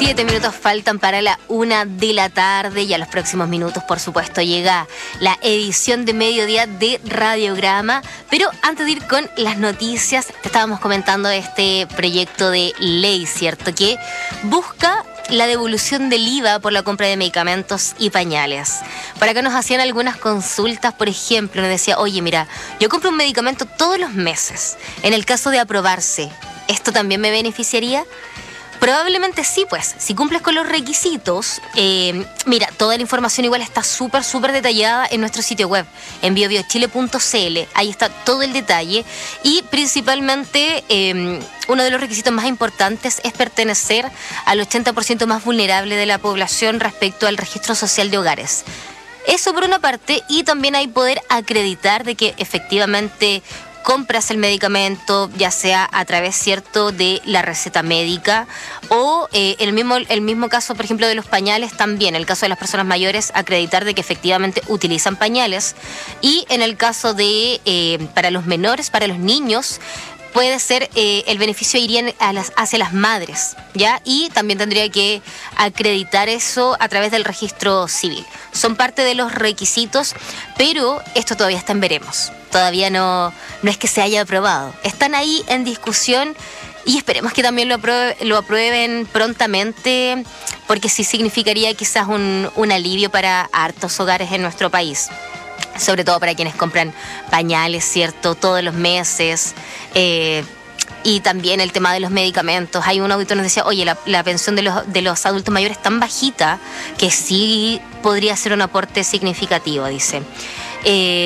7 minutos faltan para la 1 de la tarde y a los próximos minutos, por supuesto, llega la edición de mediodía de Radiograma. Pero antes de ir con las noticias, te estábamos comentando de este proyecto de ley, ¿cierto? Que busca la devolución del IVA por la compra de medicamentos y pañales. Por acá nos hacían algunas consultas, por ejemplo, nos decía, oye, mira, yo compro un medicamento todos los meses. En el caso de aprobarse, ¿esto también me beneficiaría? Probablemente sí, pues, si cumples con los requisitos. Mira, toda la información igual está súper detallada en nuestro sitio web, en biobiochile.cl. Ahí está todo el detalle y principalmente uno de los requisitos más importantes es pertenecer al 80% más vulnerable de la población respecto al registro social de hogares. Eso por una parte, y también hay poder acreditar de que efectivamente compras el medicamento, ya sea a través, ¿cierto?, de la receta médica o el mismo caso, por ejemplo, de los pañales también. El caso de las personas mayores, acreditar de que efectivamente utilizan pañales. Y en el caso de para los menores, para los niños, puede ser el beneficio iría hacia las madres, ¿ya? Y también tendría que acreditar eso a través del registro civil. Son parte de los requisitos, pero esto todavía está en veremos. Todavía no es que se haya aprobado. Están ahí en discusión y esperemos que también lo aprueben prontamente, porque sí significaría quizás un alivio para hartos hogares en nuestro país. Sobre todo para quienes compran pañales, ¿cierto?, todos los meses. Y también el tema de los medicamentos. Hay un auditor que nos decía, oye, la pensión de los adultos mayores es tan bajita que sí podría ser un aporte significativo, dice.